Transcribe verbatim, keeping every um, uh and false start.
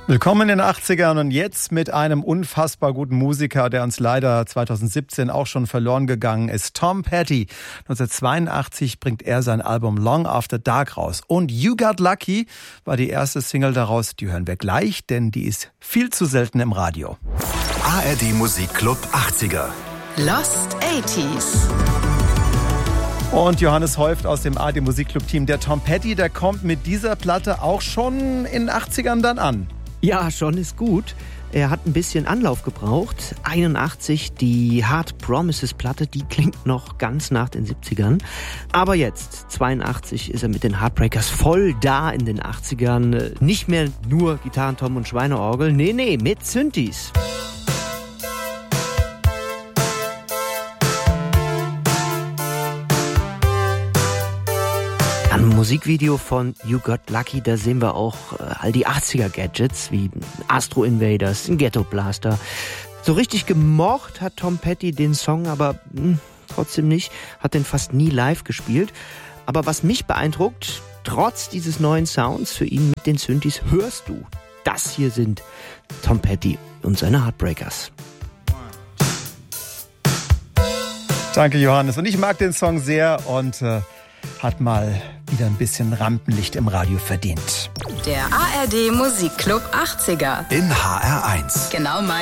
Willkommen in den achtzigern und jetzt mit einem unfassbar guten Musiker, der uns leider zweitausendsiebzehn auch schon verloren gegangen ist. Tom Petty. neunzehnhundertzweiundachtzig bringt er sein Album Long After Dark raus. Und You Got Lucky war die erste Single daraus. Die hören wir gleich, denn die ist viel zu selten im Radio. A R D Musikclub achtziger. Lost eighties. Und Johannes Häuft aus dem A R D Musikclub-Team. Der Tom Petty, der kommt mit dieser Platte auch schon in den achtzigern dann an. Ja, schon ist gut. Er hat ein bisschen Anlauf gebraucht. einundachtzig, die Hard Promises Platte, die klingt noch ganz nach den siebzigern. Aber jetzt, zweiundachtzig, ist er mit den Heartbreakers voll da in den achtzigern. Nicht mehr nur Gitarren, Tom und Schweineorgel. Nee, nee, mit Synthes. Am Musikvideo von You Got Lucky, da sehen wir auch äh, all die achtziger-Gadgets wie Astro Invaders, ein Ghetto Blaster. So richtig gemocht hat Tom Petty den Song, aber mh, trotzdem nicht, hat den fast nie live gespielt. Aber was mich beeindruckt, trotz dieses neuen Sounds für ihn mit den Synthes, hörst du, das hier sind Tom Petty und seine Heartbreakers. Danke, Johannes. Und ich mag den Song sehr und äh, hat mal wieder ein bisschen Rampenlicht im Radio verdient. Der A R D Musikclub achtziger. In H R eins. Genau mein